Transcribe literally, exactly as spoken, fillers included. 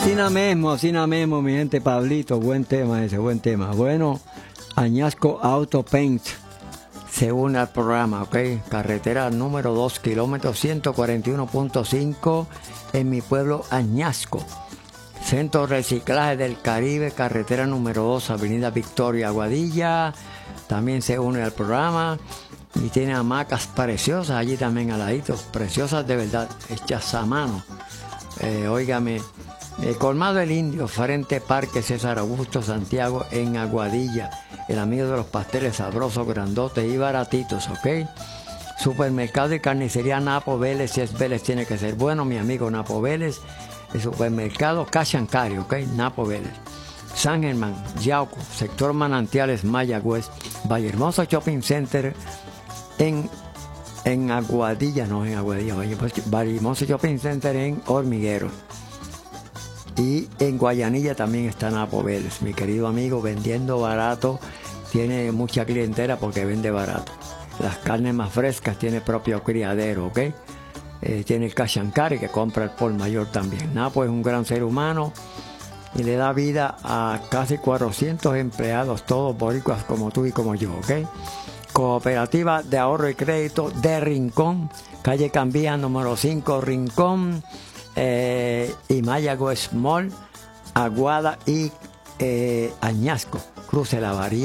Así na mismo, así na mismo, mi gente. Pablito, buen tema ese, buen tema. Bueno, Añasco Auto Paint se une al programa, ¿ok? Carretera número dos, kilómetro ciento cuarenta y uno punto cinco en mi pueblo Añasco. Centro de Reciclaje del Caribe, carretera número dos, Avenida Victoria, Aguadilla. También se une al programa y tiene hamacas preciosas allí también al ladito, preciosas de verdad, hechas a mano. Eh, óigame, eh, Colmado el Indio, frente Parque César Augusto Santiago en Aguadilla. El amigo de los pasteles sabrosos, grandotes y baratitos, ¿ok? Supermercado y carnicería Napo Vélez, si es Vélez tiene que ser bueno, mi amigo Napo Vélez. El supermercado Cash and Carry, ¿ok? Napo Vélez. San Germán, Yauco, sector Manantiales, Mayagüez, Vallehermoso Shopping Center en, en Aguadilla, no en Aguadilla, Vallehermoso Shopping Center en Hormiguero. Y en Guayanilla también está Napo Vélez, mi querido amigo, vendiendo barato, tiene mucha clientela porque vende barato. Las carnes más frescas tiene propio criadero, ¿ok? Eh, tiene el Cash and Carry que compra el por mayor también. Napo es un gran ser humano y le da vida a casi cuatrocientos empleados, todos boricuas como tú y como yo, ¿ok? Cooperativa de Ahorro y Crédito de Rincón, calle Cambía, número cinco, Rincón, eh, y Mayagüez Mall, Aguada y eh, Añasco, cruce la Bahía.